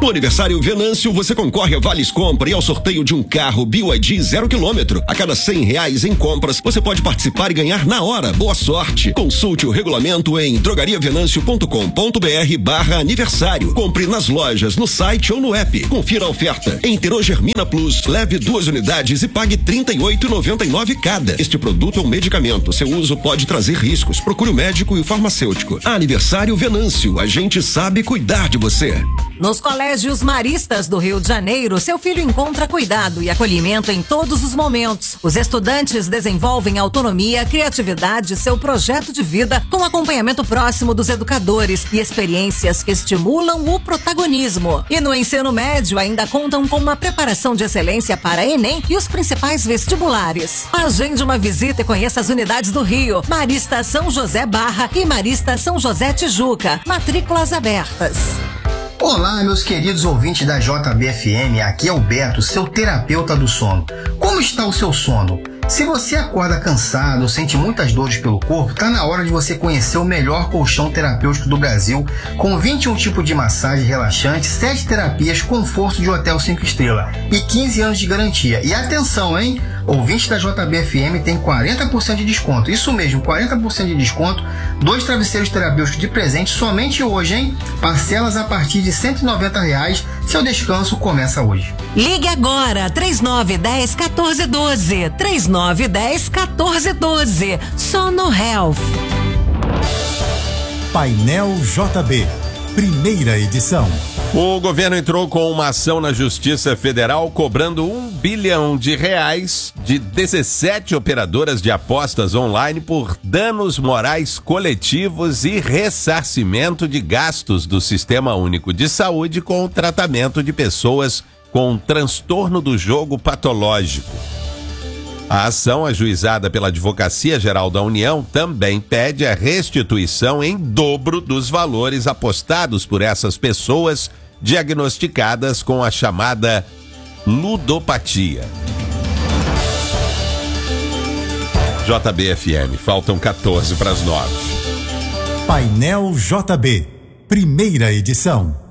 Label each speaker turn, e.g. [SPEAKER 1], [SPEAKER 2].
[SPEAKER 1] No aniversário Venâncio, você concorre a vales compra e ao sorteio de um carro BYD 0 km. A cada R$100 em compras, você pode participar e ganhar na hora. Boa sorte! Consulte o regulamento em drogariavenancio.com.br/aniversário. Compre nas lojas, no site ou no app. Confira a oferta. Enterogermina Plus, leve 2 unidades e pague R$38,99 cada. Este produto é um medicamento. Seu uso pode trazer riscos. Procure o médico e o farmacêutico. Aniversário Venâncio, a gente sabe cuidar de você.
[SPEAKER 2] Nos colégios maristas do Rio de Janeiro, seu filho encontra cuidado e acolhimento em todos os momentos. Os estudantes desenvolvem autonomia, criatividade e seu projeto de vida com acompanhamento próximo dos educadores e experiências que estimulam o protagonismo. E no ensino médio ainda contam com uma preparação de excelência para Enem e os principais vestibulares. Agende uma visita e conheça as unidades do Rio, Marista São José Barra e Marista São José Tijuca. Matrículas abertas.
[SPEAKER 3] Olá, meus queridos ouvintes da JBFM, aqui é o Beto, seu terapeuta do sono. Como está o seu sono? Se você acorda cansado ou sente muitas dores pelo corpo, tá na hora de você conhecer o melhor colchão terapêutico do Brasil, com 21 tipos de massagem relaxante, 7 terapias, conforto de hotel 5 estrelas e 15 anos de garantia. E atenção, hein? Ouvinte da JBFM tem 40% de desconto. Isso mesmo, 40% de desconto. 2 travesseiros terapêuticos de presente somente hoje, hein? Parcelas a partir de R$190. Seu descanso começa hoje.
[SPEAKER 2] Ligue agora, 3910-1412. 3910-1412. Sono Health.
[SPEAKER 4] Painel JB, primeira edição.
[SPEAKER 5] O governo entrou com uma ação na Justiça Federal cobrando R$1 bilhão de 17 operadoras de apostas online por danos morais coletivos e ressarcimento de gastos do Sistema Único de Saúde com o tratamento de pessoas com transtorno do jogo patológico. A ação, ajuizada pela Advocacia Geral da União, também pede a restituição em dobro dos valores apostados por essas pessoas diagnosticadas com a chamada ludopatia. JBFM, faltam 14 para as 9.
[SPEAKER 4] Painel JB, primeira edição.